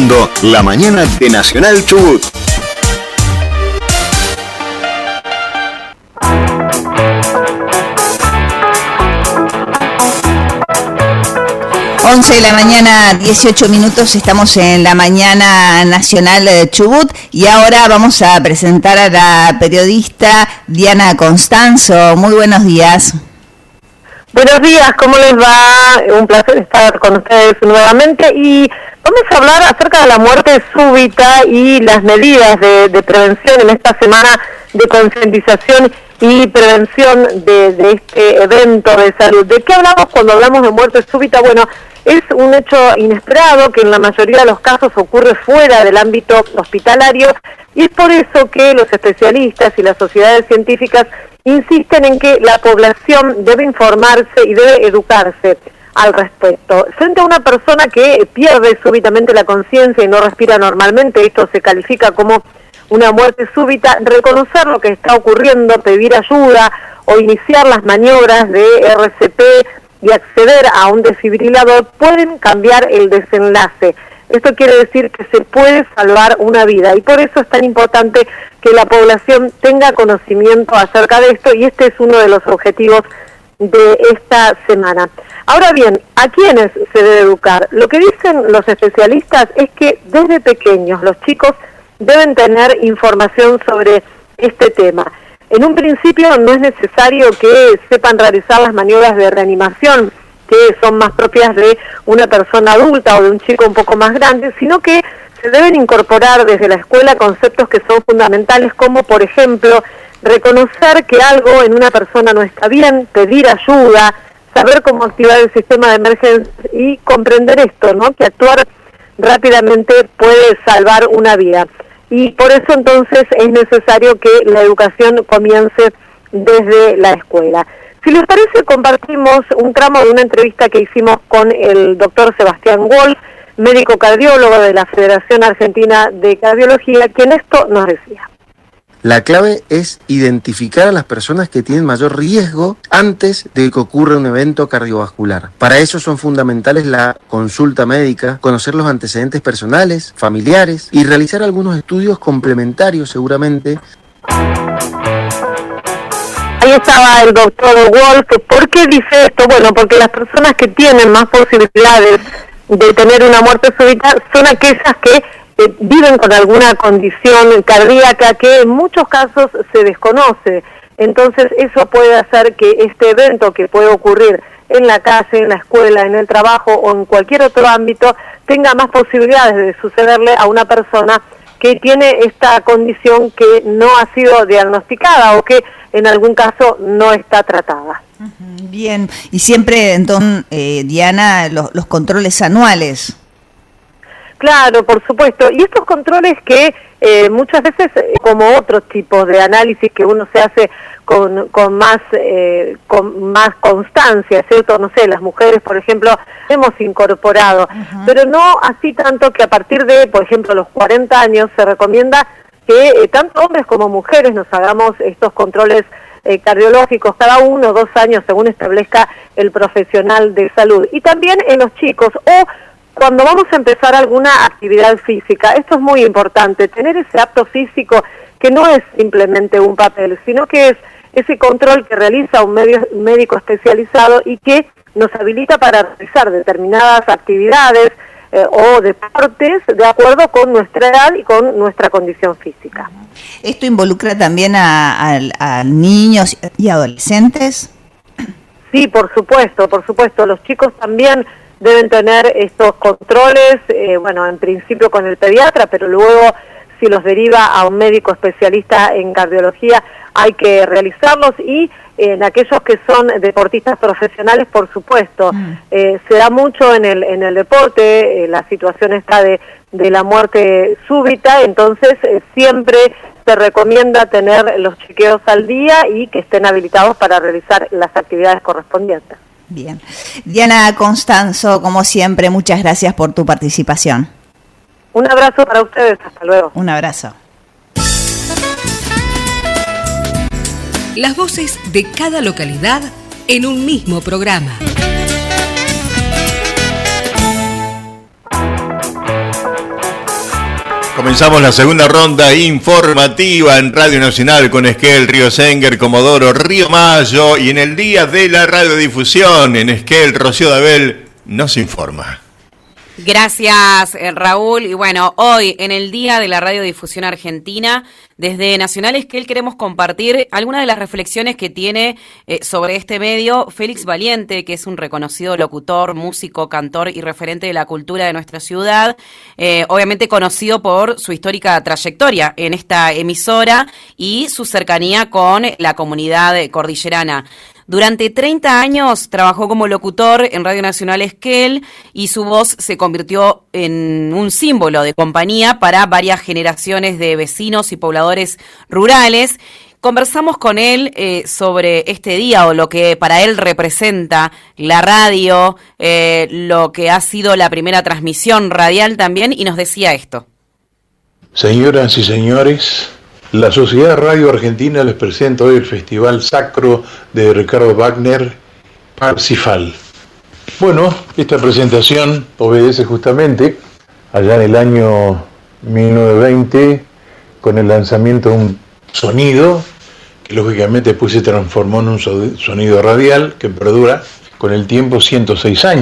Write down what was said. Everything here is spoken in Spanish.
escuchando La Mañana de Nacional Chubut. De la mañana, 18 minutos, estamos en la Mañana Nacional de Chubut y ahora vamos a presentar a la periodista Diana Constanzo. Muy buenos días. Buenos días, ¿cómo les va? Un placer estar con ustedes nuevamente y vamos a hablar acerca de la muerte súbita y las medidas de prevención en esta semana de concientización y prevención de este evento de salud. ¿De qué hablamos cuando hablamos de muerte súbita? Bueno, es un hecho inesperado que en la mayoría de los casos ocurre fuera del ámbito hospitalario y es por eso que los especialistas y las sociedades científicas insisten en que la población debe informarse y debe educarse al respecto. Frente a una persona que pierde súbitamente la conciencia y no respira normalmente, esto se califica como una muerte súbita, reconocer lo que está ocurriendo, pedir ayuda o iniciar las maniobras de RCP y acceder a un desfibrilador pueden cambiar el desenlace. Esto quiere decir que se puede salvar una vida y por eso es tan importante que la población tenga conocimiento acerca de esto y este es uno de los objetivos de esta semana. Ahora bien, ¿a quiénes se debe educar? Lo que dicen los especialistas es que desde pequeños los chicos deben tener información sobre este tema. En un principio no es necesario que sepan realizar las maniobras de reanimación, que son más propias de una persona adulta o de un chico un poco más grande, sino que se deben incorporar desde la escuela conceptos que son fundamentales, como por ejemplo, reconocer que algo en una persona no está bien, pedir ayuda, saber cómo activar el sistema de emergencia y comprender esto, ¿no? Que actuar rápidamente puede salvar una vida. Y por eso entonces es necesario que la educación comience desde la escuela. Si les parece, compartimos un tramo de una entrevista que hicimos con el doctor Sebastián Wolf, médico cardiólogo de la Federación Argentina de Cardiología, quien esto nos decía. La clave es identificar a las personas que tienen mayor riesgo antes de que ocurra un evento cardiovascular. Para eso son fundamentales la consulta médica, conocer los antecedentes personales, familiares y realizar algunos estudios complementarios seguramente. Ahí estaba el doctor Wolf. ¿Por qué dice esto? Bueno, porque las personas que tienen más posibilidades de tener una muerte súbita son aquellas que viven con alguna condición cardíaca que en muchos casos se desconoce. Entonces eso puede hacer que este evento que puede ocurrir en la calle, en la escuela, en el trabajo o en cualquier otro ámbito tenga más posibilidades de sucederle a una persona que tiene esta condición que no ha sido diagnosticada o que en algún caso no está tratada. Bien, y siempre entonces, Diana, los controles anuales. Claro, por supuesto. Y estos controles que muchas veces, como otros tipos de análisis que uno se hace con más constancia, ¿cierto? No sé, las mujeres, por ejemplo, hemos incorporado, pero no así tanto que a partir de, por ejemplo, los 40 años se recomienda que tanto hombres como mujeres nos hagamos estos controles cardiológicos cada 1 o 2 años, según establezca el profesional de salud. Y también en los chicos, o cuando vamos a empezar alguna actividad física. Esto es muy importante, tener ese apto físico que no es simplemente un papel, sino que es ese control que realiza un médico especializado y que nos habilita para realizar determinadas actividades o deportes de acuerdo con nuestra edad y con nuestra condición física. ¿Esto involucra también a niños y adolescentes? Sí, por supuesto. Los chicos también deben tener estos controles, bueno, en principio con el pediatra, pero luego si los deriva a un médico especialista en cardiología hay que realizarlos y en aquellos que son deportistas profesionales, por supuesto. Se da mucho en el deporte, la situación está de la muerte súbita, entonces siempre se recomienda tener los chequeos al día y que estén habilitados para realizar las actividades correspondientes. Bien. Diana Constanzo, como siempre, muchas gracias por tu participación. Un abrazo para ustedes, hasta luego. Un abrazo. Las voces de cada localidad en un mismo programa. Comenzamos la segunda ronda informativa en Radio Nacional con Esquel, Río Senger, Comodoro, Río Mayo, y en el día de la radiodifusión en Esquel, Rocío Dabel nos informa. Gracias, Raúl. Y bueno, hoy en el Día de la Radiodifusión Argentina, desde Nacional Esquel queremos compartir algunas de las reflexiones que tiene sobre este medio Félix Valiente, que es un reconocido locutor, músico, cantor y referente de la cultura de nuestra ciudad, obviamente conocido por su histórica trayectoria en esta emisora y su cercanía con la comunidad cordillerana. Durante 30 años trabajó como locutor en Radio Nacional Esquel y su voz se convirtió en un símbolo de compañía para varias generaciones de vecinos y pobladores rurales. Conversamos con él sobre este día o lo que para él representa la radio, lo que ha sido la primera transmisión radial también, y nos decía esto. Señoras y señores, la Sociedad Radio Argentina les presenta hoy el Festival Sacro de Ricardo Wagner, Parsifal. Bueno, esta presentación obedece justamente allá en el año 1920 con el lanzamiento de un sonido que lógicamente después se transformó en un sonido radial que perdura con el tiempo 106 años.